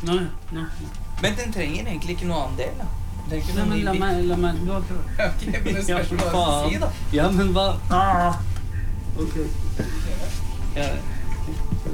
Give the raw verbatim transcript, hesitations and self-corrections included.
Nei, nei. Men den trenger egentlig ikke noe annen del, da. Den trenger ikke Nei, noe men ny la bit. meg, la meg, du har prøvd. Ok, men det spørs hva jeg skal si, da. Ja, men hva? Ah. Ok. Ja.